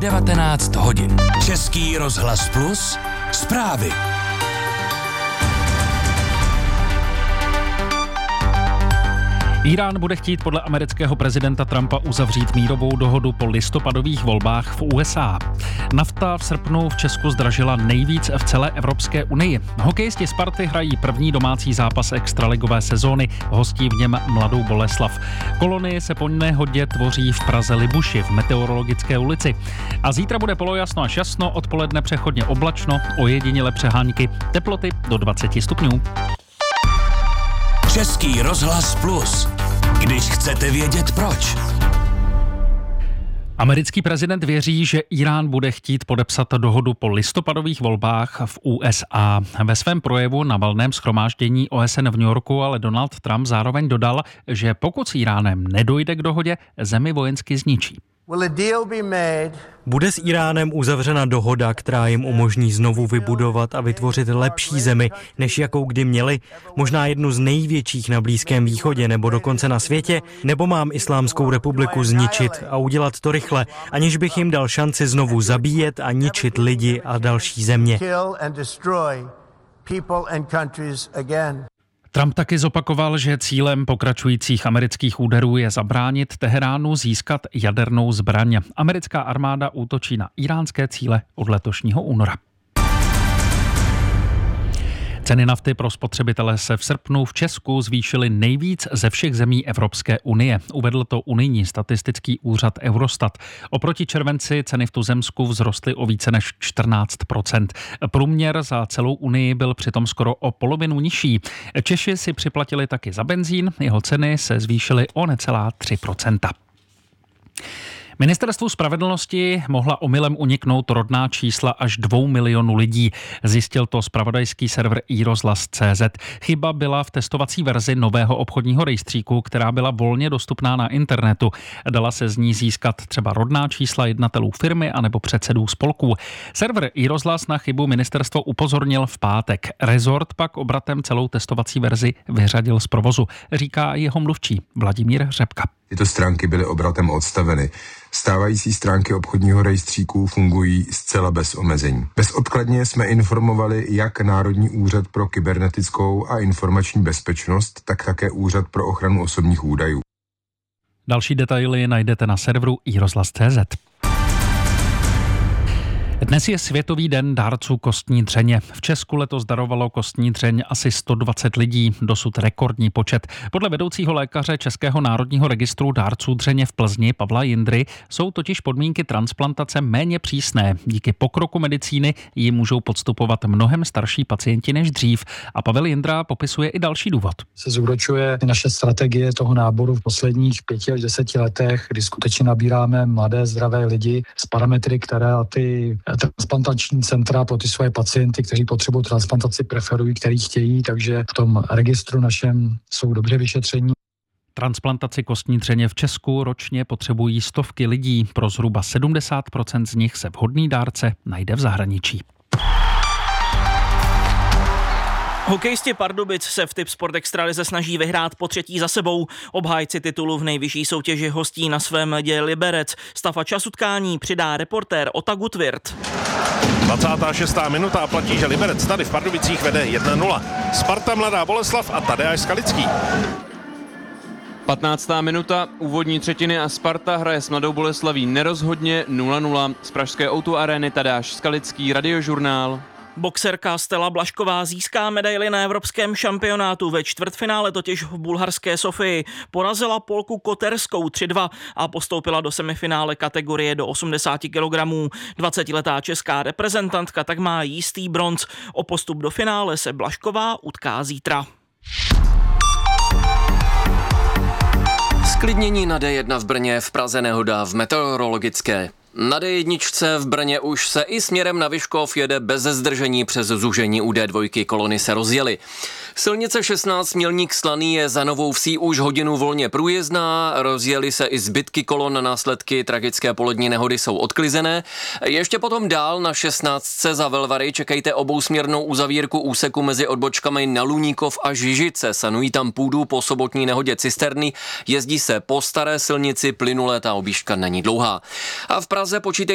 19 hodin. Český rozhlas Plus, zprávy. Irán bude chtít podle amerického prezidenta Trumpa uzavřít mírovou dohodu po listopadových volbách v USA. Nafta v srpnu v Česku zdražila nejvíc v celé Evropské unii. Hokejisti Sparty hrají první domácí zápas extraligové sezóny, hostí v něm Mladou Boleslav. Kolony se po nehodě tvoří v Praze Libuši v Meteorologické ulici. A zítra bude polojasno až jasno, odpoledne přechodně oblačno, ojediněle přehánky, teploty do 20 stupňů. Český rozhlas Plus. Když chcete vědět proč. Americký prezident věří, že Irán bude chtít podepsat dohodu po listopadových volbách v USA. Ve svém projevu na valném shromáždění OSN v New Yorku ale Donald Trump zároveň dodal, že pokud s Iránem nedojde k dohodě, zemi vojensky zničí. Bude s Iránem uzavřena dohoda, která jim umožní znovu vybudovat a vytvořit lepší zemi, než jakou kdy měli, možná jednu z největších na Blízkém východě nebo dokonce na světě, nebo mám Islámskou republiku zničit a udělat to rychle, aniž bych jim dal šanci znovu zabíjet a ničit lidi a další země. Trump taky zopakoval, že cílem pokračujících amerických úderů je zabránit Teheránu získat jadernou zbraň. Americká armáda útočí na iránské cíle od letošního února. Ceny nafty pro spotřebitele se v srpnu v Česku zvýšily nejvíc ze všech zemí Evropské unie. Uvedl to unijní statistický úřad Eurostat. Oproti červenci ceny v tuzemsku vzrostly o více než 14%. Průměr za celou unii byl přitom skoro o polovinu nižší. Češi si připlatili taky za benzín, jeho ceny se zvýšily o necelá 3%. Ministerstvu spravedlnosti mohla omylem uniknout rodná čísla až 2 milionů lidí. Zjistil to zpravodajský server iRozhlas.cz. Chyba byla v testovací verzi nového obchodního rejstříku, která byla volně dostupná na internetu. Dala se z ní získat třeba rodná čísla jednatelů firmy anebo předsedů spolků. Server iRozhlas na chybu ministerstvo upozornil v pátek. Rezort pak obratem celou testovací verzi vyřadil z provozu, říká jeho mluvčí Vladimír Řepka. Tyto stránky byly obratem odstaveny. Stávající stránky obchodního rejstříku fungují zcela bez omezení. Bezodkladně jsme informovali jak Národní úřad pro kybernetickou a informační bezpečnost, tak také Úřad pro ochranu osobních údajů. Další detaily najdete na serveru iRozhlas.cz. Dnes je Světový den dárců kostní dřeně. V Česku letos darovalo kostní dřeň asi 120 lidí, dosud rekordní počet. Podle vedoucího lékaře Českého národního registru dárců dřeně v Plzni Pavla Jindry jsou totiž podmínky transplantace méně přísné. Díky pokroku medicíny ji můžou podstupovat mnohem starší pacienti než dřív. A Pavel Jindra popisuje i další důvod. Se zúročuje naše strategie toho náboru v posledních 5 až 10 letech, kdy skutečně nabíráme mladé, zdravé lidi s parametry, které ty transplantační centra pro ty svoje pacienty, kteří potřebují transplantaci, preferují, který chtějí, takže v tom registru našem jsou dobře vyšetření. Transplantaci kostní dřeně v Česku ročně potřebují stovky lidí. Pro zhruba 70% z nich se vhodný dárce najde v zahraničí. Hokejisti Pardubic se v Tipsport Extralize snaží vyhrát po 3. za sebou. Obhájci titulu v nejvyšší soutěži hostí na svém ledě Liberec. Stav a čas utkání přidá reportér Ota Gutwirth. 26. minuta a platí, že Liberec tady v Pardubicích vede 1-0. Sparta Mladá Boleslav a Tadeáš Skalický. 15. minuta, úvodní třetiny a Sparta hraje s Mladou Boleslaví nerozhodně 0-0. Z pražské O2 arény Tadeáš Skalický, Radiožurnál. Boxerka Stella Blašková získá medaili na evropském šampionátu. Ve čtvrtfinále totiž v bulharské Sofii porazila Polku Koterskou 3-2 a postoupila do semifinále kategorie do 80 kg. 20letá česká reprezentantka tak má jistý bronz. O postup do finále se Blašková utká zítra. Zklidnění na D1 v Brně, v Praze nehoda v Meteorologické. Na D1 v Brně už se i směrem na Vyškov jede bez zdržení přes zúžení u D2, kolony se rozjely. Silnice 16 Mělník Slaný je za Novou Vsí už hodinu volně průjezdná, rozjeli se i zbytky kolon, následky tragické polední nehody jsou odklizené. Ještě potom dál na 16 za Velvary čekejte obousměrnou uzavírku úseku mezi odbočkami na Luníkov a Žižice. Sanují tam půdu po sobotní nehodě cisterny, jezdí se po staré silnici plynule, ta objížďka není dlouhá. A v Praze počítejte